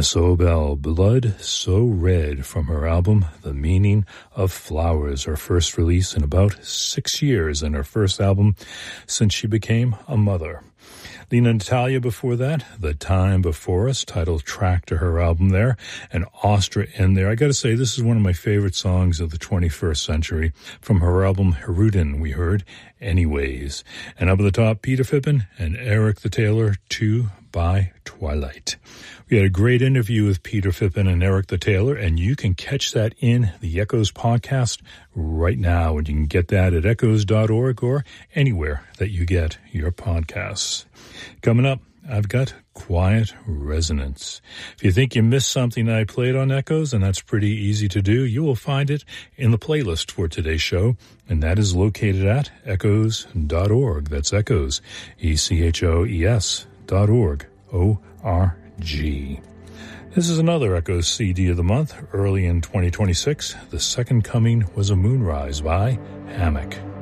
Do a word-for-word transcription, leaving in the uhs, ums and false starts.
Isobel, Blood So Red, from her album The Meaning of Flowers, her first release in about six years, and her first album since she became a mother. Lena Natalia before that, The Time Before Us, title track to her album there, and Ostra in there. I gotta say, this is one of my favorite songs of the twenty-first century. From her album Herudin, we heard Anyways. And up at the top, Peter Fippen and Eric the Tailor, Two by Twilight. We had a great interview with Peter Fippen and Eric the Tailor, and you can catch that in the Echoes podcast right now. And you can get that at echoes dot org or anywhere that you get your podcasts. Coming up, I've got Quiet Resonance. If you think you missed something I played on Echoes, and that's pretty easy to do, you will find it in the playlist for today's show, and that is located at echoes dot org. That's Echoes, E C H O E S dot org, O R G. This is another Echoes C D of the month, early in twenty twenty-six. The Second Coming Was a Moonrise by Hammock.